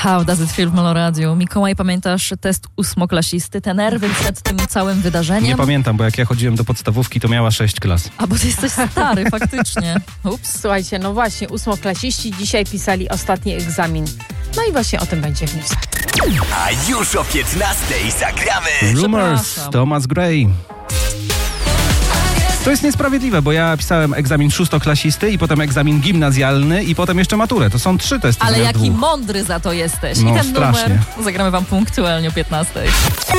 How does it feel w Meloradiu? Mikołaj, pamiętasz test ósmoklasisty, te nerwy przed tym całym wydarzeniem? Nie pamiętam, bo jak ja chodziłem do podstawówki, to miała 6 klas. A bo ty jesteś stary, faktycznie. Ups. Słuchajcie, no właśnie, ósmoklasiści dzisiaj pisali ostatni egzamin. No i właśnie o tym będzie w newsach. A już o 15:00 zagramy Rumors, Thomas Gray. To jest niesprawiedliwe, bo ja pisałem egzamin szóstoklasisty i potem egzamin gimnazjalny i potem jeszcze maturę. To są 3 testy. Ale zamiast jaki 2. mądry za to jesteś. No, I ten strasznie. numer zagramy wam punktualnie o 15:00.